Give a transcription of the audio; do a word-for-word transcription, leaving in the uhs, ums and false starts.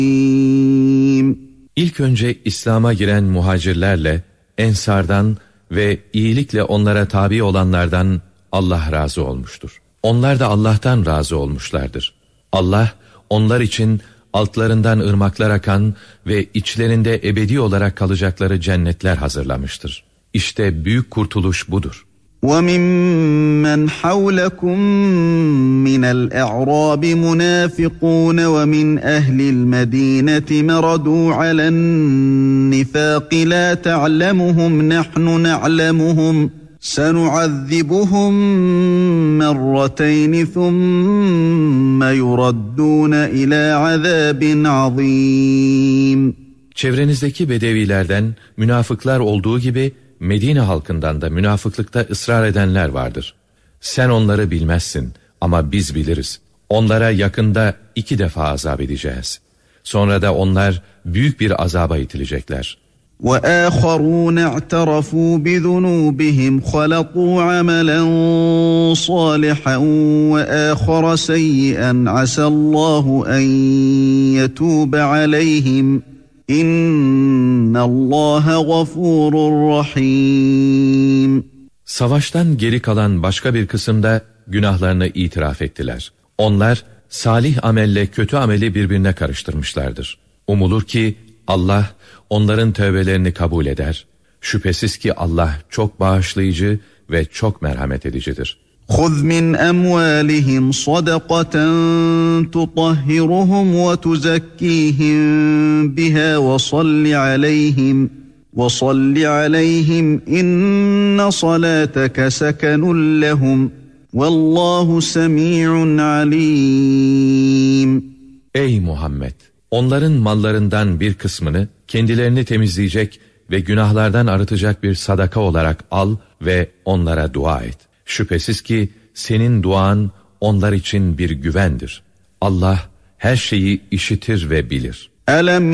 İlk önce İslam'a giren muhacirlerle, ensardan ve iyilikle onlara tabi olanlardan Allah razı olmuştur. Onlar da Allah'tan razı olmuşlardır. Allah, onlar için altlarından ırmaklar akan ve içlerinde ebedi olarak kalacakları cennetler hazırlamıştır. İşte büyük kurtuluş budur. وَمِمَّنْ حَوْلَكُمْ مِنَ الْأَعْرَابِ مُنَافِقُونَ وَمِنْ أَهْلِ الْمَدِينَةِ مَرَدُوا عَلَى النِّفَاقِ لَا تَعْلَمُهُمْ نَحْنُ نَعْلَمُهُمْ سَنُعَذِّبُهُمْ مَرَّتَيْنِ ثُمَّ يُرَدُّونَ إِلَى عَذَابٍ عَظِيمٍ. Çevrenizdeki bedevilerden münafıklar olduğu gibi Medine halkından da münafıklıkta ısrar edenler vardır. Sen onları bilmezsin ama biz biliriz. Onlara yakında iki defa azap edeceğiz. Sonra da onlar büyük bir azaba itilecekler. وَآخَرُونَ اعْتَرَفُوا بِذُنُوبِهِمْ خَلَطُوا عَمَلًا صَالِحًا وَآخَرَ سَيِّئًا عَسَى اللّٰهُ أَنْ يَتُوبَ عَلَيْهِمْ İnnallâhe gafurur rahîm. Savaştan geri kalan başka bir kısımda günahlarını itiraf ettiler. Onlar salih amelle kötü ameli birbirine karıştırmışlardır. Umulur ki Allah onların tövbelerini kabul eder. Şüphesiz ki Allah çok bağışlayıcı ve çok merhamet edicidir. خُذْ مِنْ أَمْوَالِهِمْ صَدَقَةً تُطَهِّرُهُمْ وَتُزَكِّيهِمْ بِهَا وَصَلِّ عَلَيْهِمْ وَصَلِّ عَلَيْهِمْ إِنَّ صَلَاتَكَ سَكَنٌ لَهُمْ وَاللّٰهُ سَمِيعٌ عَلِيمٌ. Ey Muhammed! Onların mallarından bir kısmını kendilerini temizleyecek ve günahlardan arıtacak bir sadaka olarak al ve onlara dua et. Şüphesiz ki senin duan onlar için bir güvendir. Allah her şeyi işitir ve bilir. Elem